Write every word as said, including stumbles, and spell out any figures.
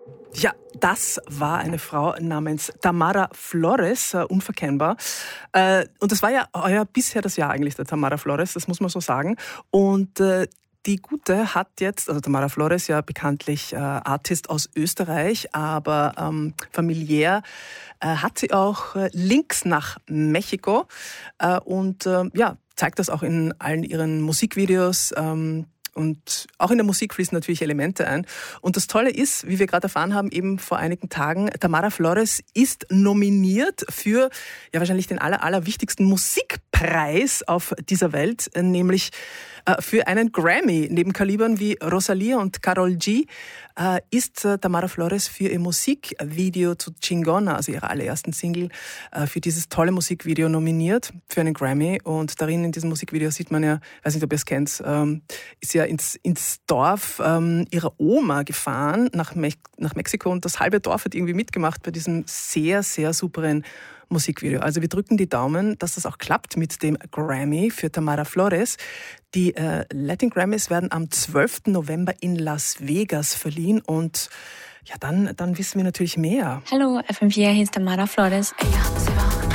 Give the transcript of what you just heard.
Ja, das war eine Frau namens Tamara Flores, äh, unverkennbar. Äh, und das war ja euer bisher das Jahr eigentlich, der Tamara Flores, das muss man so sagen. Und äh, die Gute hat jetzt, also Tamara Flores ja bekanntlich äh, Artist aus Österreich, aber ähm, familiär äh, hat sie auch äh, Links nach Mexiko äh, und äh, ja, zeigt das auch in allen ihren Musikvideos. Ähm, Und auch in der Musik fließen natürlich Elemente ein. Und das Tolle ist, wie wir gerade erfahren haben, eben vor einigen Tagen, Tamara Flores ist nominiert für ja wahrscheinlich den aller, allerwichtigsten Musikpreis auf dieser Welt, nämlich äh, für einen Grammy. Neben Kalibern wie Rosalía und Karol G äh, ist äh, Tamara Flores für ihr Musikvideo zu Chingona, also ihrer allerersten Single, äh, für dieses tolle Musikvideo nominiert für einen Grammy. Und darin in diesem Musikvideo sieht man ja, weiß nicht, ob ihr es kennt, ähm, ist ja ins, ins Dorf ähm, ihrer Oma gefahren, nach, Me- nach Mexiko, und das halbe Dorf hat irgendwie mitgemacht bei diesem sehr, sehr superen Musikvideo. Also wir drücken die Daumen, dass das auch klappt mit dem Grammy für Tamara Flores. Die äh, Latin Grammys werden am zwölften November in Las Vegas verliehen und ja, dann, dann wissen wir natürlich mehr. Hallo, F M vier, hier ist Tamara Flores. Ella se va.